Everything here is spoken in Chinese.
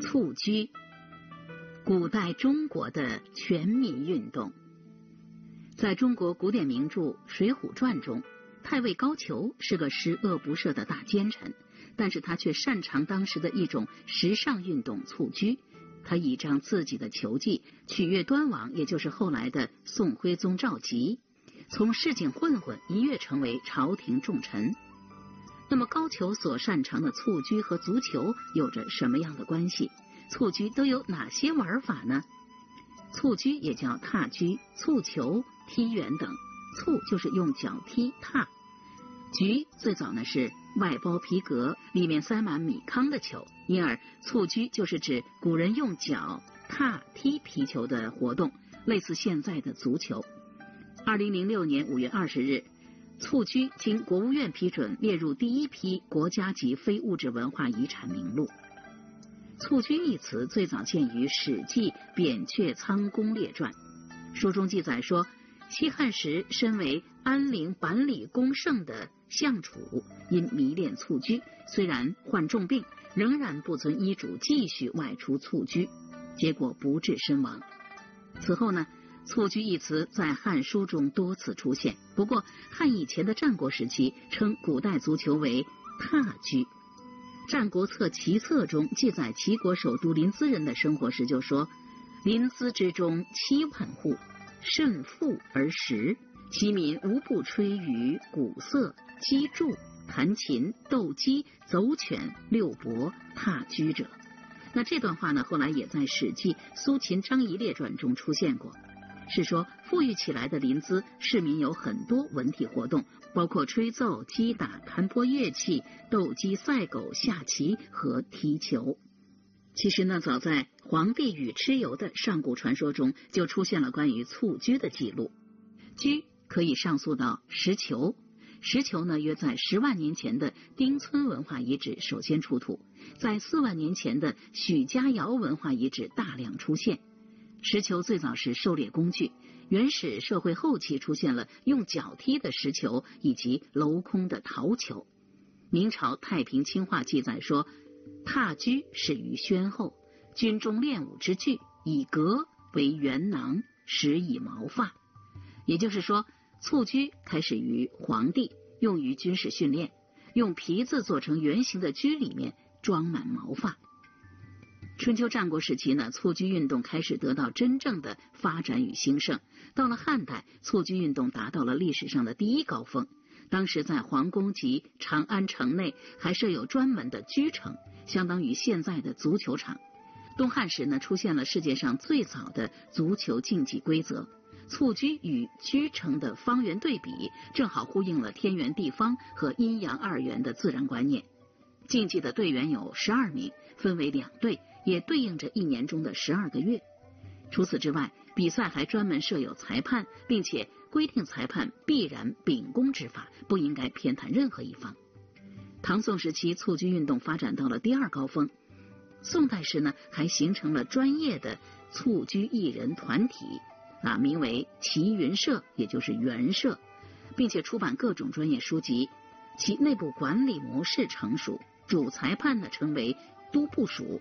蹴鞠，古代中国的全民运动。在中国古典名著《水浒传》中，太尉高俅是个十恶不赦的大奸臣，但是他却擅长当时的一种时尚运动蹴鞠。他倚仗自己的球技，取悦端王，也就是后来的宋徽宗赵佶，从市井混混一跃成为朝廷重臣。那么高俅所擅长的蹴鞠和足球有着什么样的关系？蹴鞠都有哪些玩法呢？蹴鞠也叫踏鞠、蹴球、踢圆等。蹴就是用脚踢踏，鞠最早呢是外包皮革，里面塞满米糠的球，因而蹴鞠就是指古人用脚踏踢皮球的活动，类似现在的足球。2006年5月20日，蹴鞠经国务院批准列入第一批国家级非物质文化遗产名录。蹴鞠一词最早见于《史记·扁鹊仓公列传》，书中记载说，西汉时身为安陵坂里公胜的相楚，因迷恋蹴鞠，虽然患重病，仍然不遵医嘱继续外出蹴鞠，结果不治身亡。此后呢，蹴鞠一词在汉书中多次出现，不过汉以前的战国时期称古代足球为踏鞠。战国策齐策中记载齐国首都临淄人的生活时就说，临淄之中7万户，甚富而实，其民无不吹竽、鼓瑟、击筑、弹琴、斗鸡、走犬、遛伯、踏鞠者。那这段话呢，后来也在《史记·苏秦张仪列传》中出现过，是说富裕起来的临淄市民有很多文体活动，包括吹奏、击打、弹拨乐器、斗鸡、赛狗、下棋和踢球。其实呢，早在黄帝与蚩尤的上古传说中就出现了关于蹴鞠的记录。鞠可以上溯到石球，石球呢约在10万年前的丁村文化遗址首先出土，在4万年前的许家窑文化遗址大量出现。石球最早是狩猎工具，原始社会后期出现了用脚踢的石球以及镂空的陶球。明朝太平清话记载说，踏鞠始于宣后，军中练武之具，以革为圆囊，实以毛发。也就是说，蹴鞠开始于黄帝，用于军事训练，用皮子做成圆形的鞠里面装满毛发。春秋战国时期呢，蹴鞠运动开始得到真正的发展与兴盛。到了汉代，蹴鞠运动达到了历史上的第一高峰。当时在皇宫及长安城内还设有专门的鞠城，相当于现在的足球场。东汉时呢，出现了世界上最早的足球竞技规则。蹴鞠与鞠城的方圆对比，正好呼应了天圆地方和阴阳二元的自然观念。竞技的队员有12名，分为2队，也对应着1年中的12个月。除此之外，比赛还专门设有裁判，并且规定裁判必然秉公执法，不应该偏袒任何一方。唐宋时期，蹴鞠运动发展到了第2高峰。宋代时呢，还形成了专业的蹴鞠艺人团体，名为齐云社，也就是元社，并且出版各种专业书籍，其内部管理模式成熟，主裁判呢称为都部署，